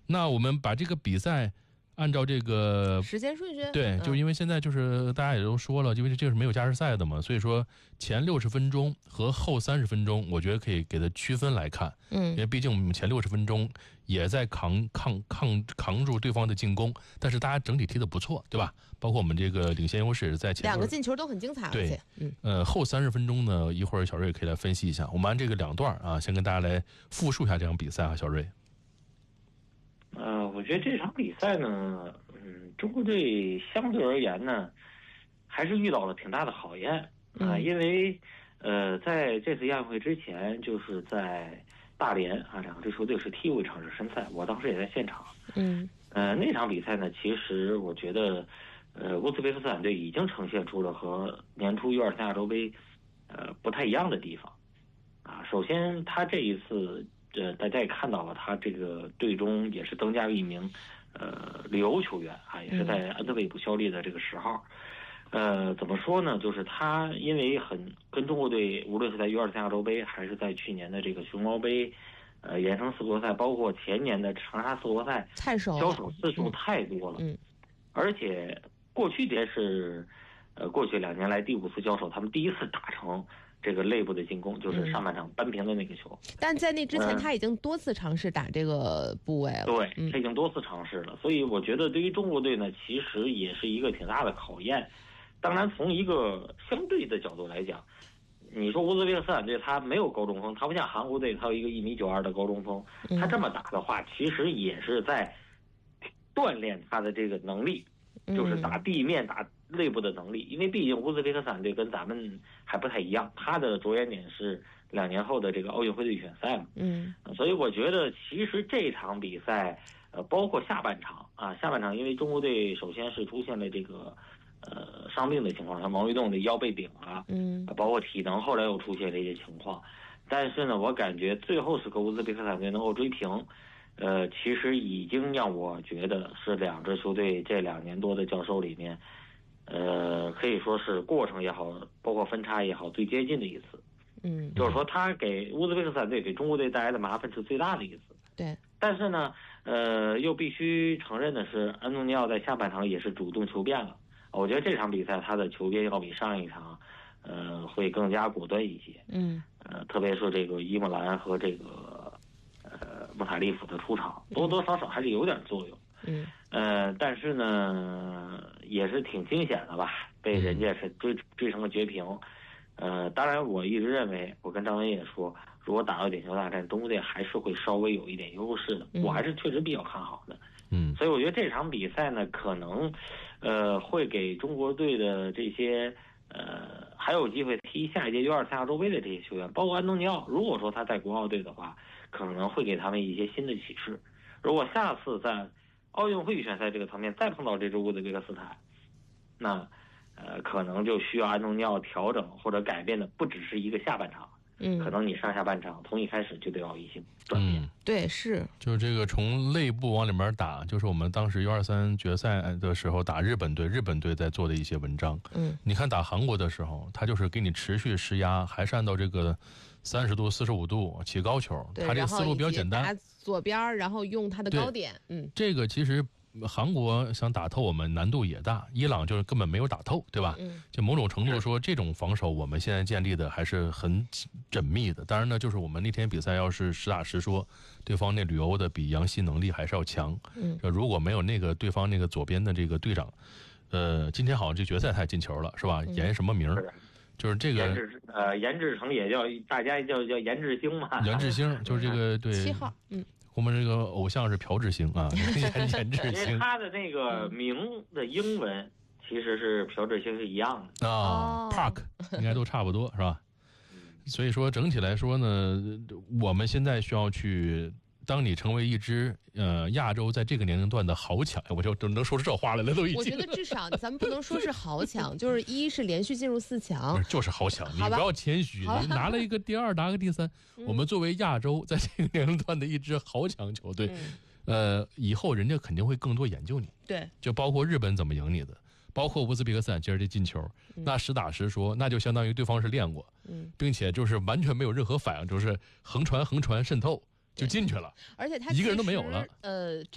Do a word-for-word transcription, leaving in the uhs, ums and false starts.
那我们把这个比赛按照这个时间顺序， 对， 嗯、 就是因为现在就是大家也都说了，因为这个是没有加时赛的嘛，所以说前六十分钟和后三十分钟，我觉得可以给它区分来看。 嗯， 因为毕竟我们前六十分钟也在扛抗抗扛住对方的进攻，但是大家整体踢得不错，对吧？包括我们这个领先优势在前两个进球都很精彩， 对， 而且嗯呃，后三十分钟呢，一会儿小瑞可以来分析一下。我们按这个两段啊，先跟大家来复述一下这场比赛啊，小瑞。 呃，我觉得这场比赛呢，嗯，中国队相对而言呢，还是遇到了挺大的考验啊、呃，因为呃，在这次亚运会之前，就是在大连啊，两支球队是踢过一场热身赛，我当时也在现场。 嗯， 呃，那场比赛呢，其实我觉得，呃，乌兹别克斯坦队已经呈现出了和年初 U 二三亚洲杯，呃，不太一样的地方啊。首先，他这一次。呃，大家也看到了，他这个队中也是增加了一名呃旅游球员啊，也是在安特卫普效力的这个十号。呃，怎么说呢？就是他因为很跟中国队，无论是在 U 二三亚洲杯，还是在去年的这个熊猫杯，呃，延伸四国赛，包括前年的长沙四国赛， 太熟了， 交手次数太多了。 嗯， 而且过去也是，呃，过去两年来第五次交手，他们第一次打成。这个内部的进攻就是上半场扳平的那个球， 嗯、但在那之前、嗯、他已经多次尝试打这个部位了。 对，他已经多次尝试了，嗯、所以我觉得对于中国队呢，其实也是一个挺大的考验。当然，从一个相对的角度来讲，你说乌兹别克斯坦队他没有高中锋，他不像韩国队，他有一个一米九二的高中锋，他这么打的话，其实也是在锻炼他的这个能力，就是打地面打。内部的能力，因为毕竟乌兹别克斯坦队跟咱们还不太一样，他的着眼点是两年后的这个奥运会的预选赛嘛。 嗯， 所以我觉得其实这场比赛，呃，包括下半场啊，下半场因为中国队首先是出现了这个呃伤病的情况，像毛玉栋的腰被顶了， 嗯， 包括体能后来又出现了一些情况，但是呢，我感觉最后是个乌兹别克斯坦队能够追平。呃，其实已经让我觉得是两支球队这两年多的交手里面。呃，可以说是过程也好，包括分差也好，最接近的一次。 嗯， 就是说他给乌兹别克斯坦队给中国队带来的麻烦是最大的一次。 对。 但是呢，呃，又必须承认的是，安东尼奥在下半场也是主动求变了。我觉得这场比赛他的求变要比上一场，呃，会更加果断一些。 嗯。 呃，特别是这个伊莫兰和这个呃穆塔利夫的出场，多多少少还是有点作用。 嗯， 呃，但是呢，也是挺惊险的吧，被人家是追追成了绝平。呃，当然，我一直认为，我跟张文也说，如果打到点球大战，中国队还是会稍微有一点优势的。我还是确实比较看好的。 嗯， 所以我觉得这场比赛呢，可能，呃，会给中国队的这些呃还有机会踢下一届 U 二三亚洲杯的这些球员，包括安东尼奥，如果说他在国奥队的话，可能会给他们一些新的启示。如果下次在奥运会预选赛这个层面再碰到这支乌兹别克斯坦，那呃可能就需要安东尼奥调整或者改变的不只是一个下半场， 嗯， 可能你上下半场从一开始就得要一些转变。 嗯， 对，是， 就是这个从内部往里面打，就是我们当时 U 二三决赛的时候打日本队，日本队在做的一些文章。 嗯， 你看打韩国的时候，他就是给你持续施压，还是按照这个三十度、四十五度起高球，他这个思路比较简单。 左边，然后用它的高点。嗯， 这个其实韩国想打透我们难度也大，伊朗就是根本没有打透，对吧？ 嗯， 就某种程度说，这种防守我们现在建立的还是很缜密的。当然呢，就是我们那天比赛要是实打实说，对方那旅游的比杨希能力还是要强。 嗯， 如果没有那个对方那个左边的这个队长，呃，今天好像这决赛他也进球了，是吧？严什么名儿？就是这个严志呃，严志成也叫大家叫叫严志兴嘛。 严志兴就是这个对七号，嗯。 我们这个偶像是朴智星啊，严严志星。 因为他的那个名的英文其实是朴智星是一样的啊 ，Park 应该都差不多是吧？所以说整体来说呢，我们现在需要去。当你成为一支呃亚洲在这个年龄段的豪强，我就能说出这话来了都已经。 我觉得至少咱们不能说是豪强，就是一是连续进入四强， 就是豪强。你不要谦虚，你拿了一个第二，拿个第三。我们作为亚洲在这个年龄段的一支豪强球队，嗯、呃，以后人家肯定会更多研究你。 对， 就包括日本怎么赢你的，包括乌兹别克斯坦今儿这进球，嗯、那实打实说，那就相当于对方是练过， 嗯， 并且就是完全没有任何反应，就是横传横传渗透。就进去了， 而且他一个人都没有了。 呃。